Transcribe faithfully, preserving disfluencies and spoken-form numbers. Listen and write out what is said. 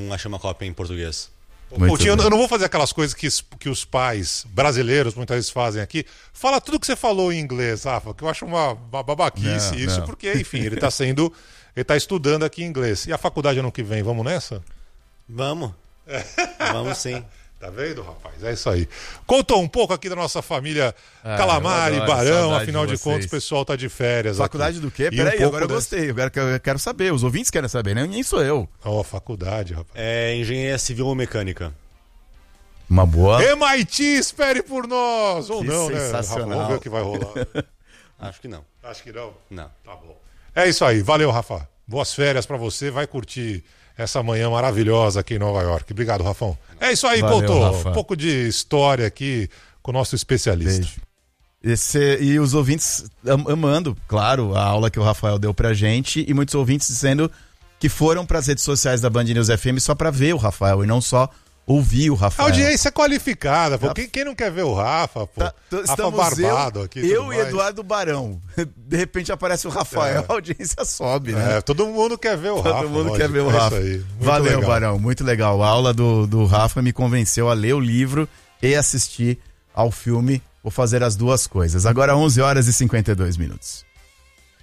achei uma cópia em português. Coutinho, eu não vou fazer aquelas coisas que, que os pais brasileiros muitas vezes fazem aqui. Fala tudo que você falou em inglês, Rafa, que eu acho uma, uma babaquice não, isso, não. porque, enfim, ele está sendo. Ele está estudando aqui inglês. E a faculdade ano que vem, vamos nessa? Vamos. Vamos sim. Tá vendo, rapaz? É isso aí. Contou um pouco aqui da nossa família Ah, Calamari, eu adoro, Barão, saudade afinal de de, contas, o vocês. pessoal tá de férias. Faculdade aqui. do quê? E Peraí, um pouco agora eu desse- gostei. Agora que eu quero saber. Os ouvintes querem saber, né? Nem sou eu. Ó, faculdade, rapaz. É engenharia civil ou mecânica? Uma boa. M I T, espere por nós! Ou Que não, né? Rafa, sensacional. vamos ver o que vai rolar. Acho que não. Acho que não. Não. Tá bom. É isso aí. Valeu, Rafa. Boas férias pra você. Vai curtir essa manhã maravilhosa aqui em Nova York. Obrigado, Rafão. É isso aí, Valeu, Couto. Rafa. Um pouco de história aqui com o nosso especialista. Beijo. Esse, e os ouvintes am- amando, claro, a aula que o Rafael deu pra gente, e muitos ouvintes dizendo que foram pras redes sociais da Band News F M só pra ver o Rafael e não só ouvir o A Rafael. audiência qualificada, pô. Quem, quem não quer ver o Rafa, pô? Tá, t- Rafa estamos Barbado eu, aqui. tudo eu e mais. Eduardo Barão. De repente aparece o Rafael, É. a audiência sobe, né? É, todo mundo quer ver o Todo Rafa. mundo lógico. quer ver o É Rafa. Isso aí. Muito Valeu, legal. Barão, muito legal. A aula do, do Rafa me convenceu a ler o livro e assistir ao filme. Vou fazer as duas coisas. Agora onze horas e cinquenta e dois minutos.